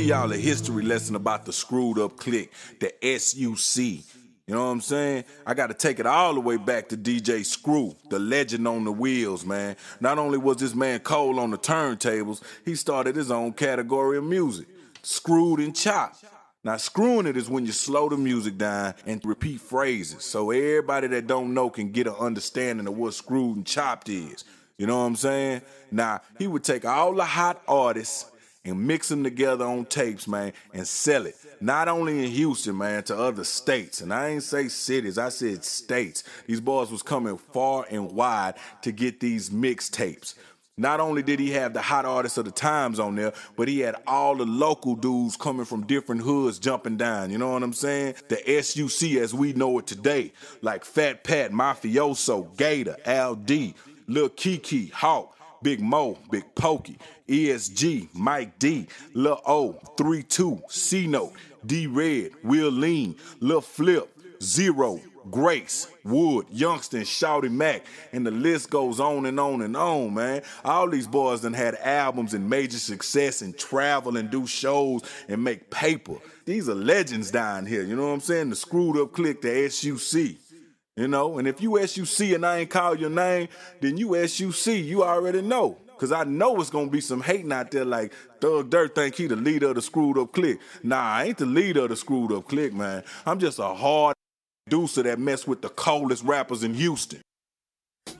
y'all a history lesson about the Screwed Up Click, the SUC. You know what I'm saying? I got to take it all the way back to DJ Screw, the legend on the wheels, man. Not only was this man cold on the turntables, he started his own category of music, screwed and chopped. Now, screwing it is when you slow the music down and repeat phrases, so everybody that don't know can get an understanding of what screwed and chopped is. You know what I'm saying? Now, he would take all the hot artists and mix them together on tapes, man, and sell it. Not only in Houston, man, to other states. And I ain't say cities, I said states. These boys was coming far and wide to get these mixtapes. Not only did he have the hot artists of the times on there, but he had all the local dudes coming from different hoods jumping down, you know what I'm saying? The SUC as we know it today, like Fat Pat, Mafioso, Gator, Al D, Lil Kiki, Hawk, Big Mo, Big Pokey, ESG, Mike D, Lil O, 3-2, C-Note, D-Red, Will Lean, Lil Flip, Zero, Grace, Wood, Youngster, Shouty Mac, and the list goes on and on and on, man. All these boys done had albums and major success and travel and do shows and make paper. These are legends down here, you know what I'm saying? The Screwed Up Click, the SUC. You know, and if you SUC and I ain't call your name, then you SUC, you already know. Because I know it's going to be some hating out there like Thug Dirt think he the leader of the Screwed Up Click. Nah, I ain't the leader of the Screwed Up Click, man. I'm just a hard producer that mess with the coldest rappers in Houston.